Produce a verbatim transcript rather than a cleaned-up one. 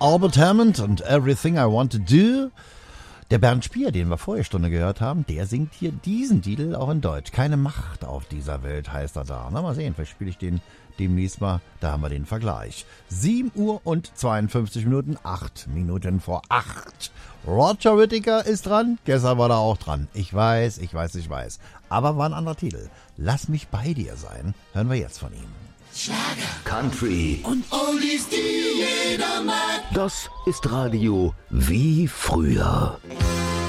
Albert Hammond und Everything I Want to Do. Der Bernd Spier, den wir vorher Stunde gehört haben, der singt hier diesen Titel auch in Deutsch. Keine Macht auf dieser Welt heißt er da. Na, mal sehen, vielleicht spiele ich den demnächst mal. Da haben wir den Vergleich. sieben Uhr und zweiundfünfzig Minuten, acht Minuten vor acht. Roger Whittaker ist dran, gestern war er auch dran. Ich weiß, ich weiß, ich weiß. Aber war ein anderer Titel. Lass mich bei dir sein, hören wir jetzt von ihm. Schlager, Country und Oldies, die jeder mag. Das ist Radio wie früher.